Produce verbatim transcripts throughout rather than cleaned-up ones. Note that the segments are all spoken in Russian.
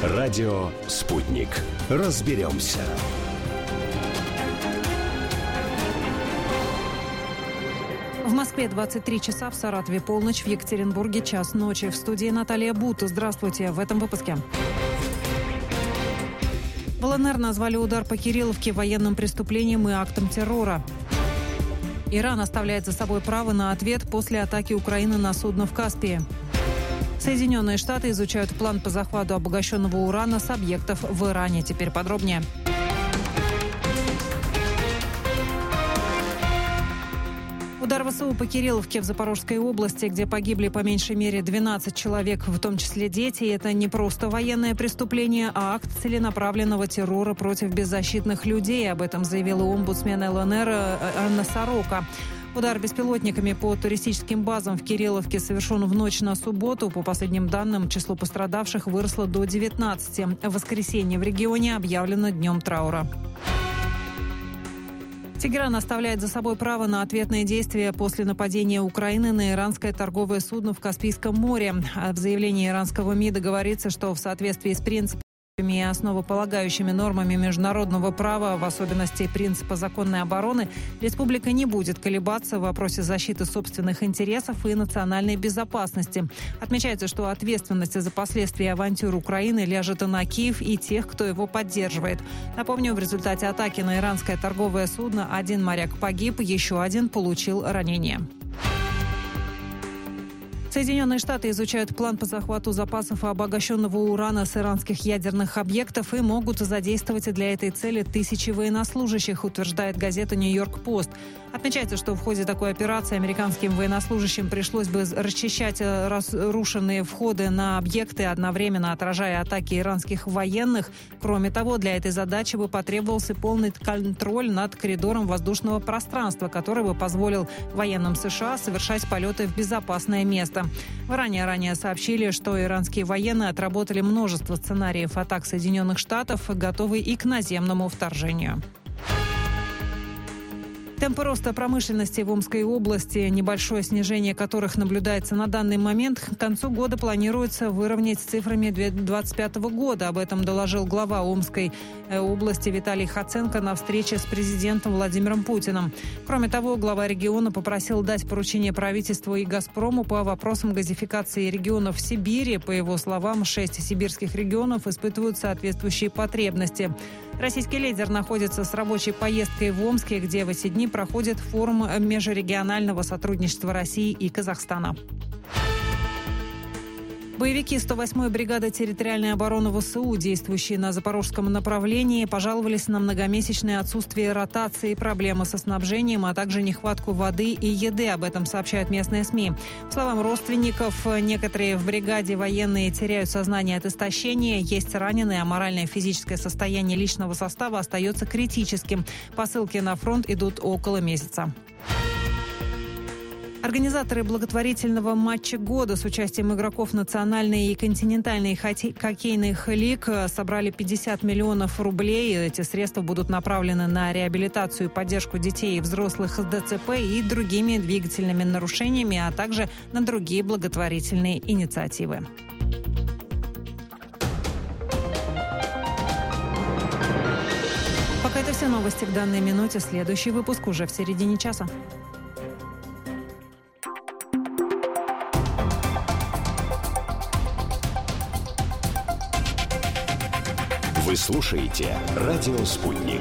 Радио «Спутник». Разберемся. В Москве двадцать три часа, в Саратове полночь, в Екатеринбурге час ночи. В студии Наталья Бута. Здравствуйте. В этом выпуске. В ЛНР назвали удар по Кирилловке военным преступлением и актом террора. Иран оставляет за собой право на ответ после атаки Украины на судно в Каспии. Соединенные Штаты изучают план по захвату обогащенного урана с объектов в Иране. Теперь подробнее. Удар ВСУ по Кирилловке в Запорожской области, где погибли по меньшей мере двенадцать человек, в том числе дети. Это не просто военное преступление, а акт целенаправленного террора против беззащитных людей. Об этом заявила омбудсмен ЛНР Анна Сорока. Удар беспилотниками по туристическим базам в Кирилловке совершен в ночь на субботу. По последним данным, число пострадавших выросло до девятнадцати. В воскресенье в регионе объявлено днем траура. Тегеран оставляет за собой право на ответные действия после нападения Украины на иранское торговое судно в Каспийском море. В заявлении иранского МИДа говорится, что в соответствии с принципами и основополагающими нормами международного права, в особенности принципа законной обороны, республика не будет колебаться в вопросе защиты собственных интересов и национальной безопасности. Отмечается, что ответственность за последствия авантюр Украины ляжет и на Киев, и тех, кто его поддерживает. Напомню, в результате атаки на иранское торговое судно один моряк погиб, еще один получил ранение. Соединенные Штаты изучают план по захвату запасов обогащенного урана с иранских ядерных объектов и могут задействовать для этой цели тысячи военнослужащих, утверждает газета «Нью-Йорк Пост». Отмечается, что в ходе такой операции американским военнослужащим пришлось бы расчищать разрушенные входы на объекты, одновременно отражая атаки иранских военных. Кроме того, для этой задачи бы потребовался полный контроль над коридором воздушного пространства, который бы позволил военным США совершать полеты в безопасное место. В Иране ранее сообщили, что иранские военные отработали множество сценариев атак Соединенных Штатов, готовые и к наземному вторжению. Темпы роста промышленности в Омской области, небольшое снижение которых наблюдается на данный момент, к концу года планируется выровнять с цифрами две тысячи двадцать пятого года. Об этом доложил глава Омской области Виталий Хоценко на встрече с президентом Владимиром Путиным. Кроме того, глава региона попросил дать поручение правительству и «Газпрому» по вопросам газификации регионов Сибири. По его словам, шесть сибирских регионов испытывают соответствующие потребности. Российский лидер находится с рабочей поездкой в Омске, где в эти дни проходит форум межрегионального сотрудничества России и Казахстана. Боевики сто восьмой бригады территориальной обороны ВСУ, действующие на запорожском направлении, пожаловались на многомесячное отсутствие ротации, проблемы со снабжением, а также нехватку воды и еды. Об этом сообщают местные СМИ. По словам родственников, некоторые в бригаде военные теряют сознание от истощения, есть раненые, а моральное и физическое состояние личного состава остается критическим. Посылки на фронт идут около месяца. Организаторы благотворительного матча года с участием игроков национальной и континентальной хоккейных лиг собрали пятьдесят миллионов рублей. Эти средства будут направлены на реабилитацию и поддержку детей и взрослых с ДЦП и другими двигательными нарушениями, а также на другие благотворительные инициативы. Пока это все новости к данной минуте. Следующий выпуск уже в середине часа. Вы слушаете «Радио Спутник».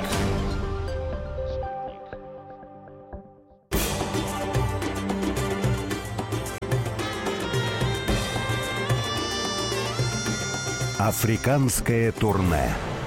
Африканское турне.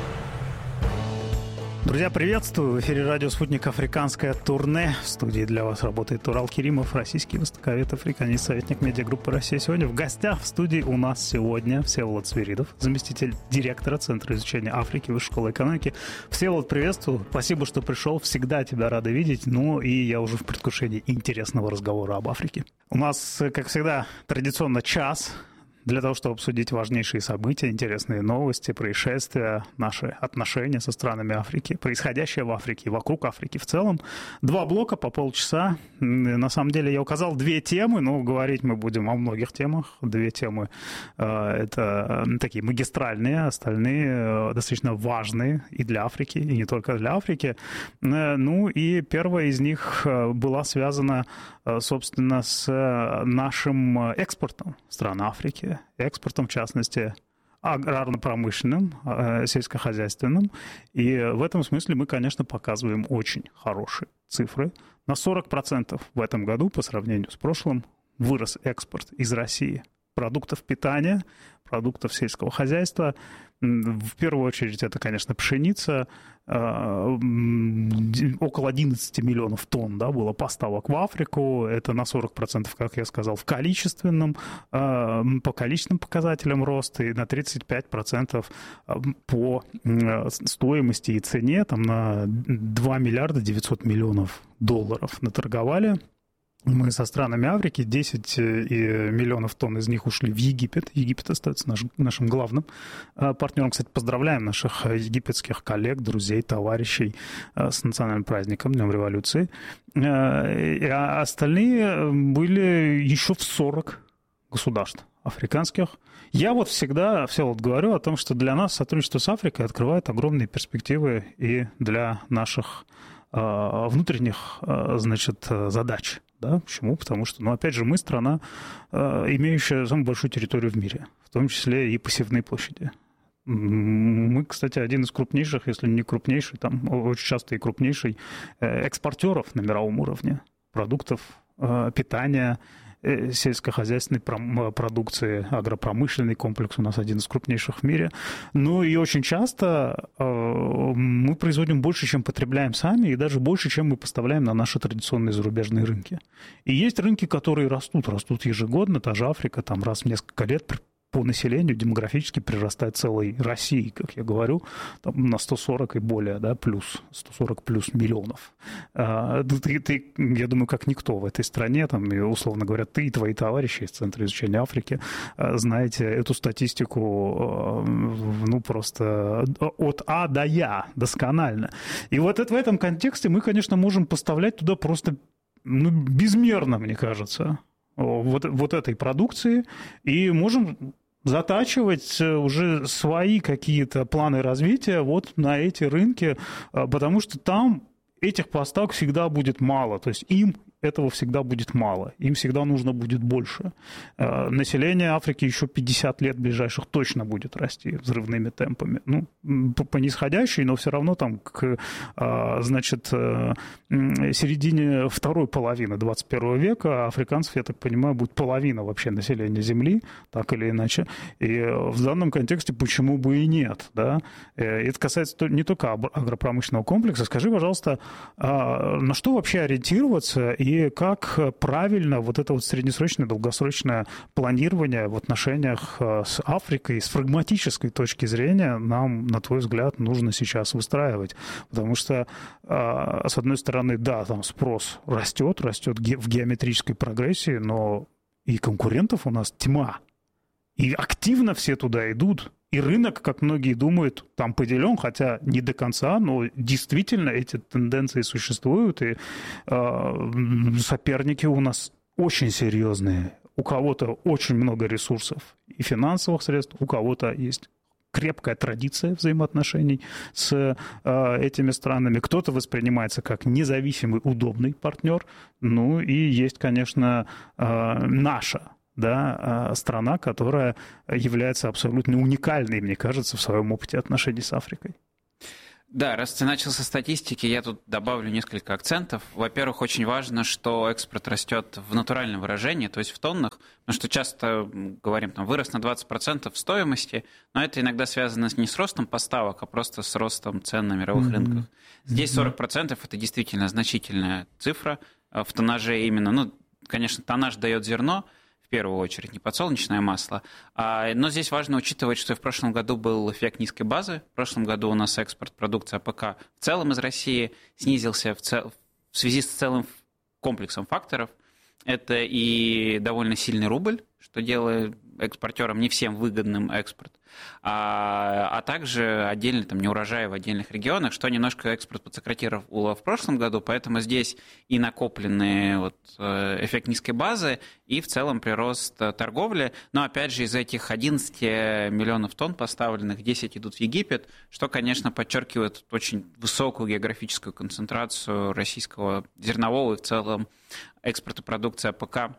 Друзья, приветствую! В эфире радио «Спутник» «Африканское турне». В студии для вас работает Турал Керимов, российский востоковед, африканист, советник медиагруппы «Россия сегодня». В гостях в студии у нас сегодня Всеволод Свиридов, заместитель директора Центра изучения Африки Высшей школы экономики. Всеволод, приветствую! Спасибо, что пришел. Всегда тебя рада видеть. Ну и я уже в предвкушении интересного разговора об Африке. У нас, как всегда, традиционно час для того, чтобы обсудить важнейшие события, интересные новости, происшествия, наши отношения со странами Африки, происходящее в Африке и вокруг Африки в целом. Два блока по полчаса. На самом деле я указал две темы, но говорить мы будем о многих темах. Две темы — это такие магистральные, остальные достаточно важные и для Африки, и не только для Африки. Ну и первая из них была связана, собственно, с нашим экспортом стран Африки, экспортом, в частности, аграрно-промышленным, сельскохозяйственным. И в этом смысле мы, конечно, показываем очень хорошие цифры. На сорок процентов в этом году по сравнению с прошлым вырос экспорт из России продуктов питания, продуктов сельского хозяйства. В первую очередь это, конечно, пшеница. Около одиннадцать миллионов тонн, да, было поставок в Африку. Это на сорок процентов, как я сказал, в количественном, по количественным показателям роста, и на тридцать пять процентов по стоимости и цене, там на два миллиарда девятьсот миллионов долларов наторговали. Мы со странами Африки, десять миллионов тонн из них ушли в Египет. Египет остается наш, нашим главным партнером. Кстати, поздравляем наших египетских коллег, друзей, товарищей с национальным праздником, Днем революции. А остальные были еще в сорок государств африканских. Я вот всегда, все вот говорю о том, что для нас сотрудничество с Африкой открывает огромные перспективы и для наших внутренних, значит, задач. Да? Почему? Потому что, ну, опять же, мы страна, имеющая самую большую территорию в мире, в том числе и посевные площади. Мы, кстати, один из крупнейших, если не крупнейший, там очень часто и крупнейший экспортеров на мировом уровне продуктов питания, сельскохозяйственной продукции, агропромышленный комплекс у нас один из крупнейших в мире. Ну и очень часто мы производим больше, чем потребляем сами, и даже больше, чем мы поставляем на наши традиционные зарубежные рынки. И есть рынки, которые растут, растут ежегодно, та же Африка, там раз в несколько лет по населению демографически прирастает целой России, как я говорю, там на сто сорок и более, да, плюс, сто сорок плюс миллионов. Ты, ты, я думаю, как никто в этой стране, там, и, условно говоря, ты и твои товарищи из Центра изучения Африки знаете эту статистику, ну, просто от А до Я досконально. И вот это, в этом контексте мы, конечно, можем поставлять туда просто, ну, безмерно, мне кажется, вот, вот этой продукции, и можем затачивать уже свои какие-то планы развития вот на эти рынки, потому что там этих поставок всегда будет мало, то есть им этого всегда будет мало, им всегда нужно будет больше. Население Африки еще пятьдесят лет ближайших точно будет расти взрывными темпами. Ну, по, по нисходящей, но все равно там к, значит, середине второй половины двадцать первого века африканцев, я так понимаю, будет половина вообще населения Земли, так или иначе. И в данном контексте почему бы и нет, да? Это касается не только агропромышленного комплекса. Скажи, пожалуйста, на что вообще ориентироваться и И как правильно вот это вот среднесрочное, долгосрочное планирование в отношениях с Африкой с прагматической точки зрения нам, на твой взгляд, нужно сейчас выстраивать? Потому что, с одной стороны, да, там спрос растет, растет в геометрической прогрессии, но и конкурентов у нас тьма. И активно все туда идут. И рынок, как многие думают, там поделен, хотя не до конца, но действительно эти тенденции существуют, и э, соперники у нас очень серьезные. У кого-то очень много ресурсов и финансовых средств, у кого-то есть крепкая традиция взаимоотношений с э, этими странами. Кто-то воспринимается как независимый, удобный партнер. Ну и есть, конечно, э, наша, да, страна, которая является абсолютно уникальной, мне кажется, в своем опыте отношений с Африкой. Да, раз ты начал со статистики, я тут добавлю несколько акцентов. Во-первых, очень важно, что экспорт растет в натуральном выражении, то есть в тоннах, потому что часто говорим, там, вырос на двадцать процентов в стоимости, но это иногда связано не с ростом поставок, а просто с ростом цен на мировых mm-hmm. рынках. Здесь сорок процентов – это действительно значительная цифра в тоннаже именно. Ну, конечно, тоннаж дает зерно, в первую очередь, не подсолнечное масло. Но здесь важно учитывать, что в прошлом году был эффект низкой базы. В прошлом году у нас экспорт продукции АПК в целом из России снизился в, цел... в связи с целым комплексом факторов. Это и довольно сильный рубль, что делает, экспортерам не всем выгодным экспорт, а, а также отдельно там, неурожаи в отдельных регионах, что немножко экспорт подсократировало в прошлом году, поэтому здесь и накопленный вот, эффект низкой базы, и в целом прирост торговли. Но опять же из этих одиннадцати миллионов тонн поставленных, десять идут в Египет, что, конечно, подчеркивает очень высокую географическую концентрацию российского зернового и в целом экспорта продукции АПК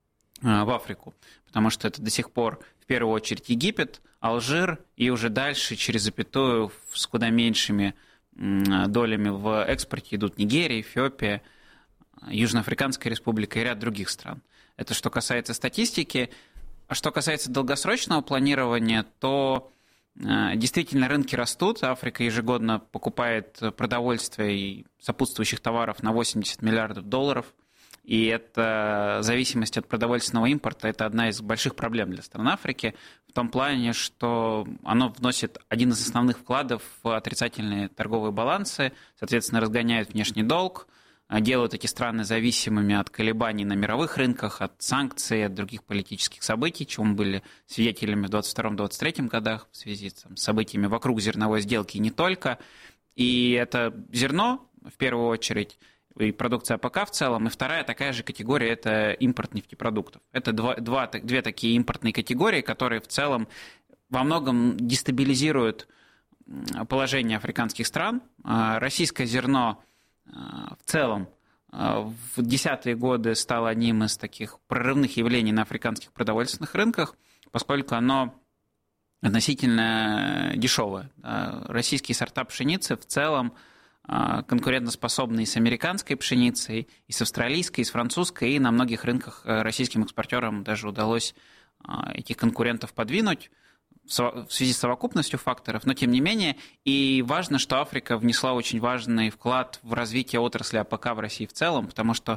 в Африку, потому что это до сих пор в первую очередь Египет, Алжир и уже дальше через запятую с куда меньшими долями в экспорте идут Нигерия, Эфиопия, Южноафриканская республика и ряд других стран. Это что касается статистики. А что касается долгосрочного планирования, то действительно рынки растут. Африка ежегодно покупает продовольствие и сопутствующих товаров на восемьдесят миллиардов долларов. И это зависимость от продовольственного импорта – это одна из больших проблем для стран Африки, в том плане, что оно вносит один из основных вкладов в отрицательные торговые балансы, соответственно, разгоняет внешний долг, делают эти страны зависимыми от колебаний на мировых рынках, от санкций, от других политических событий, чего мы были свидетелями в двадцать втором — двадцать третьем годах в связи там, с событиями вокруг зерновой сделки и не только. И это зерно, в первую очередь, и продукция АПК в целом, и вторая такая же категория – это импорт нефтепродуктов. Это два, два, две такие импортные категории, которые в целом во многом дестабилизируют положение африканских стран. Российское зерно в целом в десятые годы стало одним из таких прорывных явлений на африканских продовольственных рынках, поскольку оно относительно дешевое. Российские сорта пшеницы в целом конкурентоспособны и с американской пшеницей, и с австралийской, и с французской, и на многих рынках российским экспортерам даже удалось этих конкурентов подвинуть в связи с совокупностью факторов, но тем не менее, и важно, что Африка внесла очень важный вклад в развитие отрасли АПК в России в целом, потому что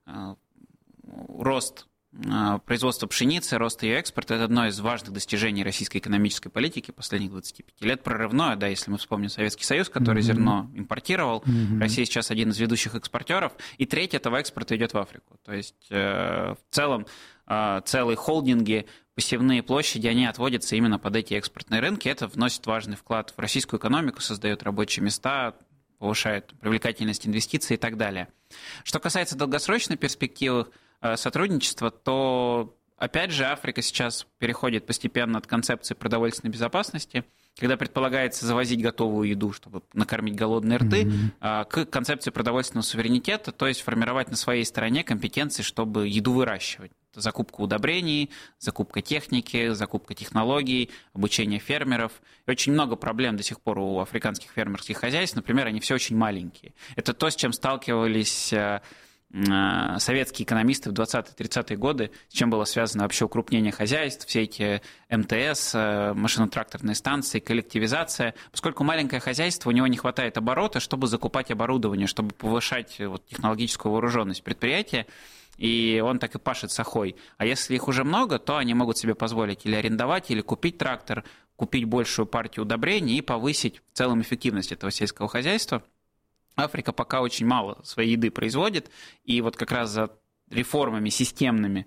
рост производства пшеницы, рост ее экспорта – это одно из важных достижений российской экономической политики последних двадцати пяти лет. Прорывное, да, если мы вспомним Советский Союз, который mm-hmm. зерно импортировал. Mm-hmm. Россия сейчас один из ведущих экспортеров. И треть этого экспорта идет в Африку. То есть э, в целом э, целые холдинги, посевные площади, они отводятся именно под эти экспортные рынки. Это вносит важный вклад в российскую экономику, создает рабочие места, повышает привлекательность инвестиций и так далее. Что касается долгосрочной перспективы сотрудничества, то, опять же, Африка сейчас переходит постепенно от концепции продовольственной безопасности, когда предполагается завозить готовую еду, чтобы накормить голодные рты, mm-hmm. к концепции продовольственного суверенитета, то есть формировать на своей стороне компетенции, чтобы еду выращивать. Это закупка удобрений, закупка техники, закупка технологий, обучение фермеров. И очень много проблем до сих пор у африканских фермерских хозяйств. Например, они все очень маленькие. Это то, с чем сталкивались советские экономисты в двадцатые-тридцатые годы, с чем было связано вообще укрупнение хозяйств, все эти эм тэ эс, машино-тракторные станции, коллективизация. Поскольку маленькое хозяйство, у него не хватает оборота, чтобы закупать оборудование, чтобы повышать вот, технологическую вооруженность предприятия, и он так и пашет сахой. А если их уже много, то они могут себе позволить или арендовать, или купить трактор, купить большую партию удобрений и повысить в целом эффективность этого сельского хозяйства. Африка пока очень мало своей еды производит, и вот как раз за реформами системными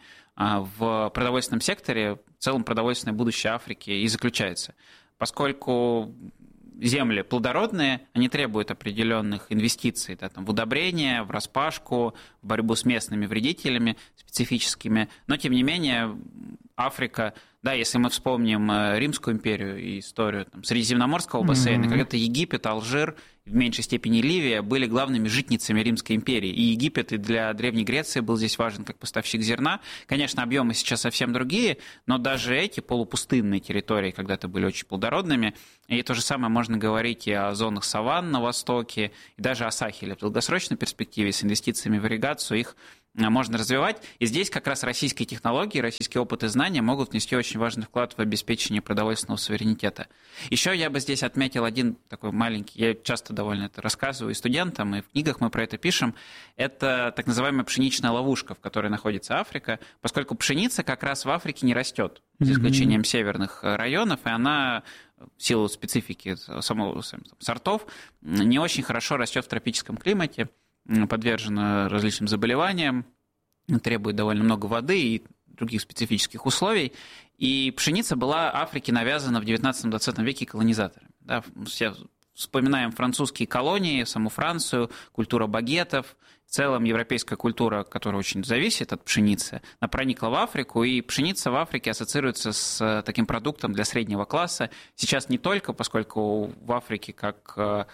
в продовольственном секторе в целом продовольственное будущее Африки и заключается. Поскольку земли плодородные, они требуют определенных инвестиций да, там, в удобрения, в распашку, в борьбу с местными вредителями специфическими, но тем не менее Африка, да, если мы вспомним Римскую империю и историю там, Средиземноморского бассейна, mm-hmm. когда-то Египет, Алжир, в меньшей степени Ливия были главными житницами Римской империи. И Египет и для Древней Греции был здесь важен как поставщик зерна. Конечно, объемы сейчас совсем другие, но даже эти полупустынные территории когда-то были очень плодородными. И то же самое можно говорить и о зонах саванн на востоке, и даже о Сахеле. В долгосрочной перспективе с инвестициями в ирригацию их можно развивать. И здесь как раз российские технологии, российский опыт и знания могут внести очень важный вклад в обеспечение продовольственного суверенитета. Еще я бы здесь отметил один такой маленький, я часто довольно это рассказываю и студентам, и в книгах мы про это пишем, это так называемая пшеничная ловушка, в которой находится Африка, поскольку пшеница как раз в Африке не растет, за исключением mm-hmm. северных районов, и она в силу специфики самого, сортов не очень хорошо растет в тропическом климате, подвержена различным заболеваниям, требует довольно много воды и других специфических условий. И пшеница была Африке навязана в девятнадцатом-двадцатом веке колонизаторами. Да, все вспоминаем французские колонии, саму Францию, культура багетов. В целом европейская культура, которая очень зависит от пшеницы, она проникла в Африку, и пшеница в Африке ассоциируется с таким продуктом для среднего класса. Сейчас не только, поскольку в Африке как э,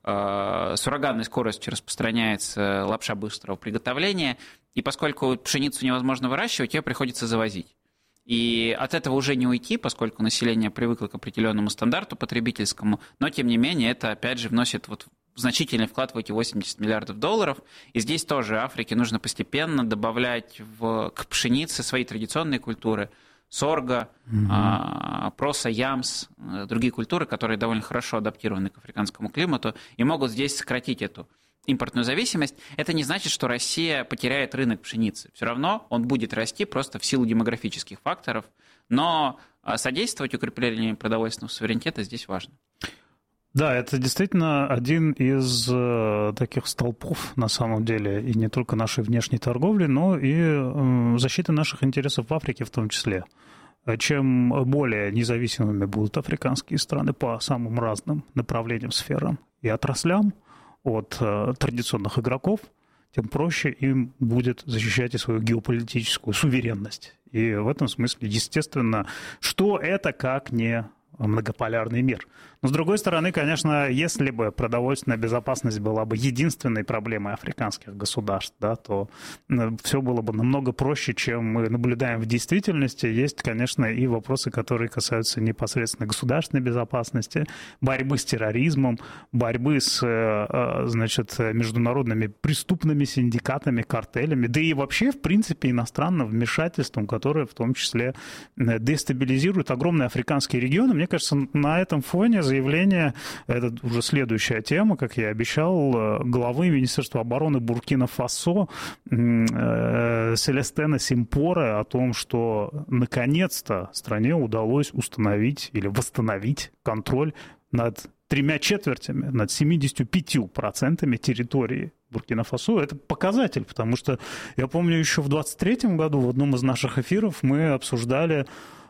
э, с ураганной скоростью распространяется лапша быстрого приготовления, и поскольку пшеницу невозможно выращивать, ее приходится завозить. И от этого уже не уйти, поскольку население привыкло к определенному стандарту потребительскому, но, тем не менее, это, опять же, вносит вот значительный вклад в эти восемьдесят миллиардов долларов. И здесь тоже Африке нужно постепенно добавлять в, к пшенице свои традиционные культуры. Сорго, mm-hmm. а, проса, ямс, другие культуры, которые довольно хорошо адаптированы к африканскому климату и могут здесь сократить эту импортную зависимость. Это не значит, что Россия потеряет рынок пшеницы. Все равно он будет расти просто в силу демографических факторов. Но содействовать укреплению продовольственного суверенитета здесь важно. Да, это действительно один из э, таких столпов, на самом деле, и не только нашей внешней торговли, но и э, защиты наших интересов в Африке в том числе. Чем более независимыми будут африканские страны по самым разным направлениям, сферам и отраслям от э, традиционных игроков, тем проще им будет защищать и свою геополитическую суверенность. И в этом смысле, естественно, что это как не многополярный мир. Но, с другой стороны, конечно, если бы продовольственная безопасность была бы единственной проблемой африканских государств, да, то все было бы намного проще, чем мы наблюдаем в действительности. Есть, конечно, и вопросы, которые касаются непосредственно государственной безопасности, борьбы с терроризмом, борьбы с, значит, международными преступными синдикатами, картелями, да и вообще, в принципе, иностранным вмешательством, которое в том числе дестабилизирует огромные африканские регионы. Мне кажется, на этом фоне заявление, это уже следующая тема, как я обещал, главы Министерства обороны Буркина-Фасо Селестена Симпоре о том, что наконец-то стране удалось установить или восстановить контроль над тремя четвертями, над семьдесят пять процентами территории Буркина-Фасо. Это показатель, потому что я помню, еще в двадцать третьем году в одном из наших эфиров мы обсуждали,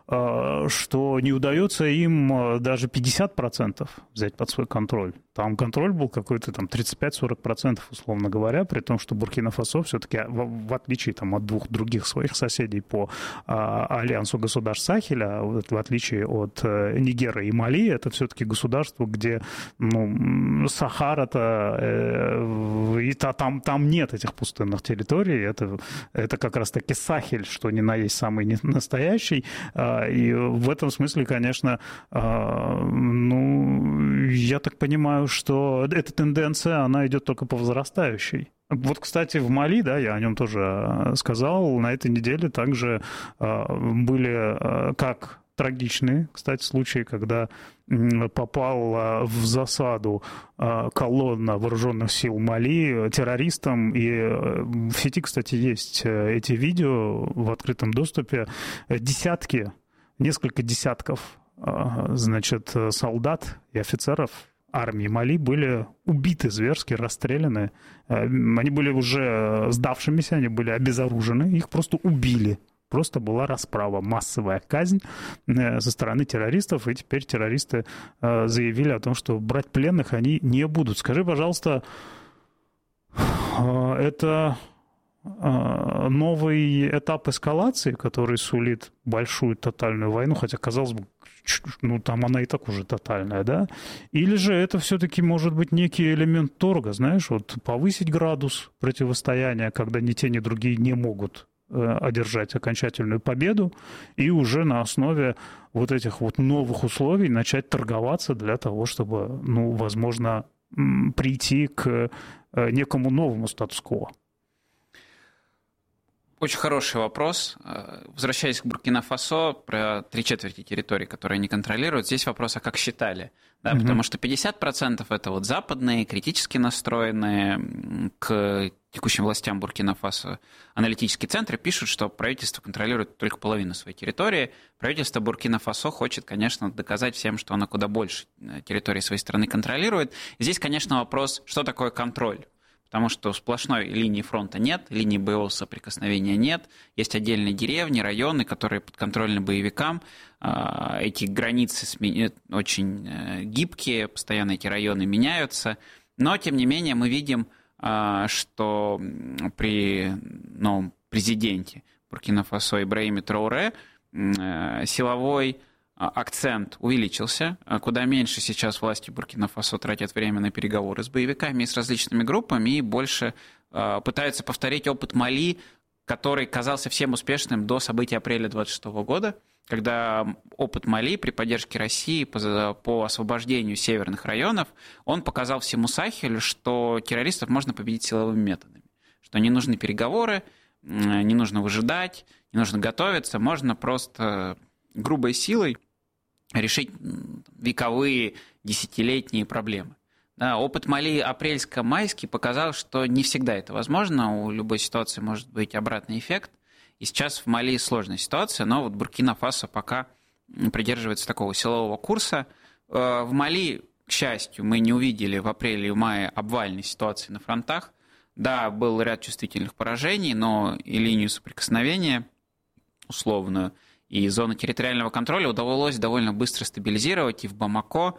что не удается им даже пятьдесят процентов взять под свой контроль. Там контроль был какой-то там тридцать пять - сорок процентов, условно говоря, при том, что Буркина-Фасо все-таки, в, в отличие там, от двух других своих соседей по а, альянсу государств Сахеля, в отличие от а, Нигера и Мали, это все-таки государство, где ну, Сахара-то, э, и та, там, там нет этих пустынных территорий, это, это как раз-таки Сахель, что ни на есть самый настоящий. И в этом смысле, конечно, ну, я так понимаю, что эта тенденция, она идет только по возрастающей. Вот, кстати, в Мали, да, я о нем тоже сказал, на этой неделе также были как трагичные, кстати, случаи, когда попал в засаду колонна вооруженных сил Мали террористам. И в сети, кстати, есть эти видео в открытом доступе. Десятки, несколько десятков, значит, солдат и офицеров армии Мали были убиты зверски, расстреляны. Они были уже сдавшимися, они были обезоружены, их просто убили. Просто была расправа, массовая казнь со стороны террористов, и теперь террористы заявили о том, что брать пленных они не будут. Скажи, пожалуйста, это новый этап эскалации, который сулит большую тотальную войну, хотя, казалось бы, ну, там она и так уже тотальная, да? Или же это все-таки может быть некий элемент торга, знаешь, вот повысить градус противостояния, когда ни те, ни другие не могут одержать окончательную победу, и уже на основе вот этих вот новых условий начать торговаться для того, чтобы, ну, возможно, прийти к некому новому статус-кво. Очень хороший вопрос. Возвращаясь к Буркина-Фасо, про три четверти территории, которые они контролируют, здесь вопрос, а как считали? Да, mm-hmm. Потому что пятьдесят процентов это вот западные, критически настроенные к текущим властям Буркина-Фасо аналитические центры пишут, что правительство контролирует только половину своей территории. Правительство Буркина-Фасо хочет, конечно, доказать всем, что оно куда больше территории своей страны контролирует. И здесь, конечно, вопрос, что такое контроль? потому что сплошной линии фронта нет, линии боевого соприкосновения нет, есть отдельные деревни, районы, которые подконтрольны боевикам, эти границы очень гибкие, постоянно эти районы меняются, но, тем не менее, мы видим, что при новом президенте Буркина-Фасо Ибрахиме Трауре силовой акцент увеличился, куда меньше сейчас власти Буркина-Фасо тратят время на переговоры с боевиками и с различными группами, и больше пытаются повторить опыт Мали, который казался всем успешным до событий апреля двадцать шестого года, когда опыт Мали при поддержке России по, по освобождению северных районов, он показал всему Сахелю, что террористов можно победить силовыми методами, что не нужны переговоры, не нужно выжидать, не нужно готовиться, можно просто грубой силой решить вековые, десятилетние проблемы. Да, опыт Мали апрельско-майский показал, что не всегда это возможно, у любой ситуации может быть обратный эффект. И сейчас в Мали сложная ситуация, но вот Буркина-Фасо пока придерживается такого силового курса. В Мали, к счастью, мы не увидели в апреле и мае обвальной ситуации на фронтах. Да, был ряд чувствительных поражений, но и линию соприкосновения условную, и зону территориального контроля удалось довольно быстро стабилизировать, и в Бамако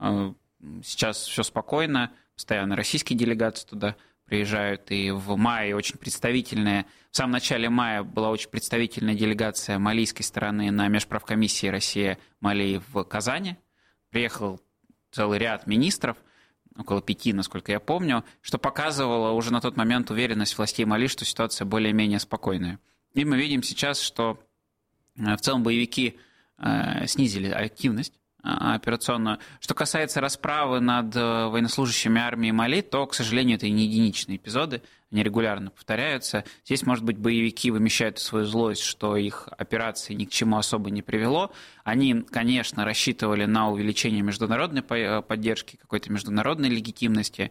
сейчас все спокойно, постоянно российские делегации туда приезжают, и в мае очень представительная, в самом начале мая была очень представительная делегация малийской стороны на межправкомиссии Россия-Мали в Казани. Приехал целый ряд министров, около пяти, насколько я помню, что показывало уже на тот момент уверенность властей Мали, что ситуация более-менее спокойная. И мы видим сейчас, что в целом боевики снизили активность операционную. Что касается расправы над военнослужащими армии Мали, то, к сожалению, это не единичные эпизоды, они регулярно повторяются. Здесь, может быть, боевики вымещают свою злость, что их операции ни к чему особо не привело. Они, конечно, рассчитывали на увеличение международной поддержки, какой-то международной легитимности.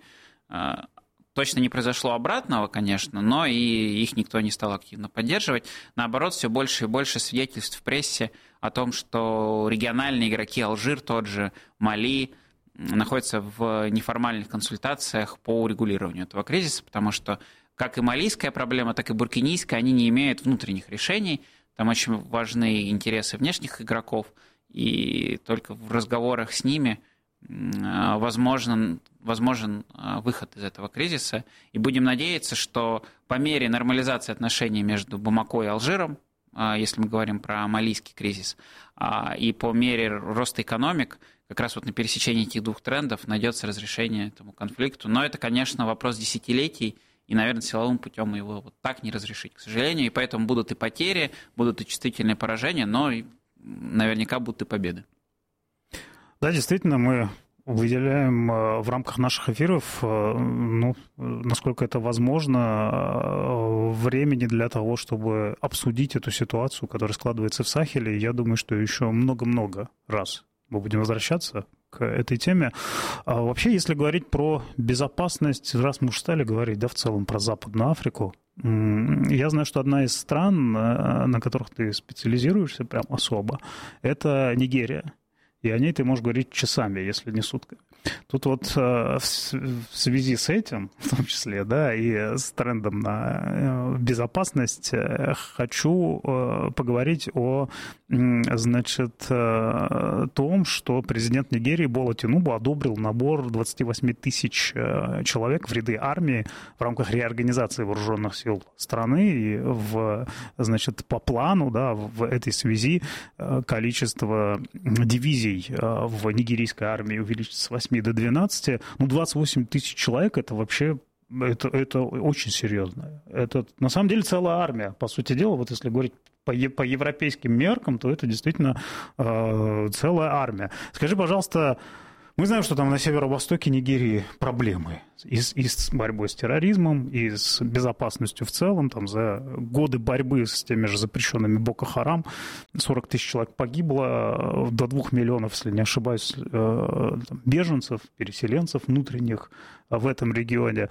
Точно не произошло обратного, конечно, но и их никто не стал активно поддерживать. Наоборот, все больше и больше свидетельств в прессе о том, что региональные игроки, Алжир тот же, Мали, находятся в неформальных консультациях по урегулированию этого кризиса, потому что как и малийская проблема, так и буркинийская, они не имеют внутренних решений. Там очень важны интересы внешних игроков, и только в разговорах с ними возможен, возможен выход из этого кризиса. И будем надеяться, что по мере нормализации отношений между Бамако и Алжиром, если мы говорим про малийский кризис, и по мере роста экономик, как раз вот на пересечении этих двух трендов найдется разрешение этому конфликту. Но это, конечно, вопрос десятилетий, и, наверное, силовым путем его вот так не разрешить, к сожалению. И поэтому будут и потери, будут и чувствительные поражения, но наверняка будут и победы. Да, действительно, мы выделяем в рамках наших эфиров, ну, насколько это возможно, времени для того, чтобы обсудить эту ситуацию, которая складывается в Сахеле. Я думаю, что еще много-много раз мы будем возвращаться к этой теме. А вообще, если говорить про безопасность, раз мы уже стали говорить, да, в целом про Западную Африку, я знаю, что одна из стран, на которых ты специализируешься прям особо, это Нигерия. И о ней ты можешь говорить часами, если не сутками. Тут вот в связи с этим, в том числе, да, и с трендом на безопасность, хочу поговорить о, значит, том, что президент Нигерии Бола Тинубу одобрил набор двадцати восьми тысяч человек в ряды армии в рамках реорганизации вооруженных сил страны. И, в, значит, по плану, да, в этой связи количество дивизий в нигерийской армии увеличится с восьми до двенадцати. Ну, двадцать восемь тысяч человек — это вообще это, это очень серьезно. Это на самом деле целая армия. По сути дела, вот если говорить по, по европейским меркам, то это действительно э, целая армия. Скажи, пожалуйста, мы знаем, что там на северо-востоке Нигерии проблемы и с, и с борьбой с терроризмом, и с безопасностью в целом. Там за годы борьбы с теми же запрещенными Боко Харам сорок тысяч человек погибло, до двух миллионов, если не ошибаюсь, беженцев, переселенцев внутренних в этом регионе.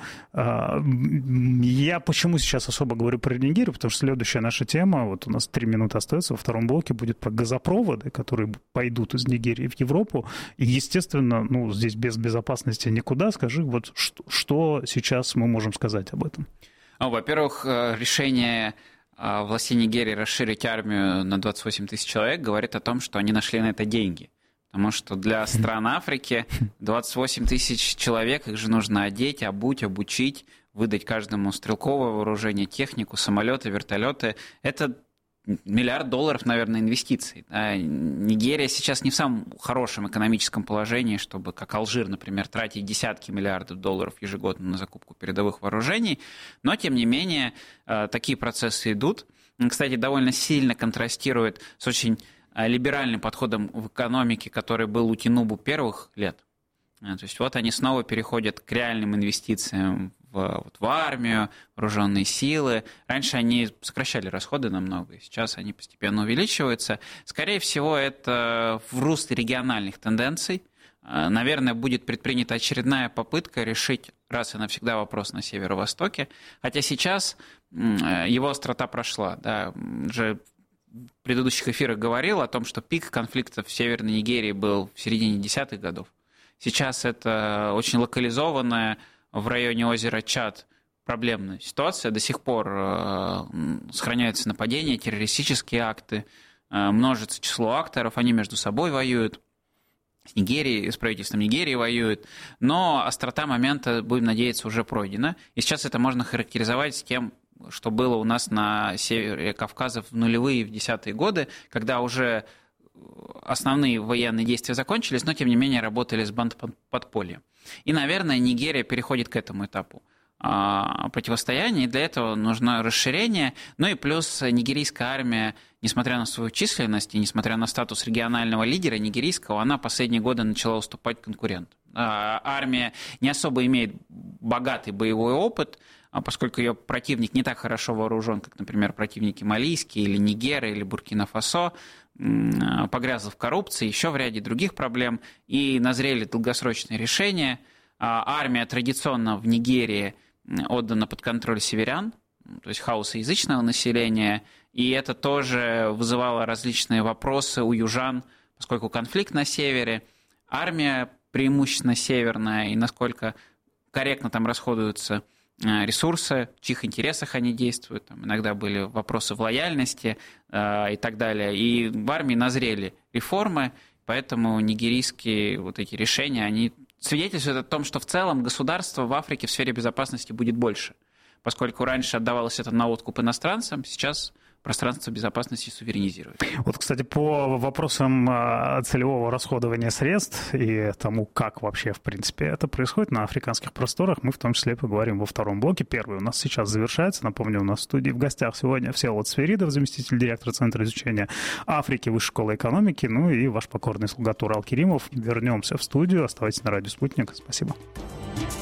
Я почему сейчас особо говорю про Нигерию, потому что следующая наша тема, вот у нас три минуты остается, во втором блоке будет про газопроводы, которые пойдут из Нигерии в Европу. И, естественно, действительно, ну, здесь без безопасности никуда. Скажи, вот что, что сейчас мы можем сказать об этом? Ну, во-первых, решение властей Нигерии расширить армию на двадцать восемь тысяч человек говорит о том, что они нашли на это деньги. Потому что для стран Африки двадцать восемь тысяч человек, их же нужно одеть, обуть, обучить, выдать каждому стрелковое вооружение, технику, самолеты, вертолеты. Это миллиард долларов, наверное, инвестиций. Нигерия сейчас не в самом хорошем экономическом положении, чтобы, как Алжир, например, тратить десятки миллиардов долларов ежегодно на закупку передовых вооружений. Но, тем не менее, такие процессы идут. Кстати, довольно сильно контрастирует с очень либеральным подходом в экономике, который был у Тинубу первых лет. То есть вот они снова переходят к реальным инвестициям в, вот, в армию, вооруженные силы. Раньше они сокращали расходы намного, и сейчас они постепенно увеличиваются. Скорее всего, это в русле региональных тенденций. Наверное, будет предпринята очередная попытка решить раз и навсегда вопрос на северо-востоке. Хотя сейчас его острота прошла. Да, уже в предыдущих эфирах говорил о том, что пик конфликта в Северной Нигерии был в середине десятых годов. Сейчас это очень локализованная в районе озера Чад проблемная ситуация. До сих пор сохраняются нападения, террористические акты, множится число акторов, они между собой воюют, с Нигерией, с правительством Нигерии воюют. Но острота момента, будем надеяться, уже пройдена. И сейчас это можно характеризовать с тем, что было у нас на севере Кавказа в нулевые и в десятые годы, когда уже основные военные действия закончились, но, тем не менее, работали с бандподпольем. И, наверное, Нигерия переходит к этому этапу противостояния, и для этого нужно расширение. Ну и плюс нигерийская армия, несмотря на свою численность и несмотря на статус регионального лидера нигерийского, она последние годы начала уступать конкурентам. Армия не особо имеет богатый боевой опыт, поскольку ее противник не так хорошо вооружен, как, например, противники малийские, или Нигера, или Буркина-Фасо, погрязла в коррупции, еще в ряде других проблем, и назрели долгосрочные решения. Армия традиционно в Нигерии отдана под контроль северян, то есть хаусоязычного населения, и это тоже вызывало различные вопросы у южан, поскольку конфликт на севере, армия преимущественно северная, и насколько корректно там расходуются ресурсы, в чьих интересах они действуют. Там иногда были вопросы в лояльности э, и так далее. И в армии назрели реформы, поэтому нигерийские вот эти решения, они свидетельствуют о том, что в целом государство в Африке в сфере безопасности будет больше. Поскольку раньше отдавалось это на откуп иностранцам, сейчас пространство безопасности суверенизирует. Вот, кстати, по вопросам целевого расходования средств и тому, как вообще, в принципе, это происходит на африканских просторах, мы в том числе поговорим во втором блоке. Первый у нас сейчас завершается. Напомню, у нас в студии в гостях сегодня Всеволод Сверидов, заместитель директора Центра изучения Африки Высшей школы экономики, ну и ваш покорный слуга Турал Керимов. Вернемся в студию. Оставайтесь на радио «Спутник». Спасибо.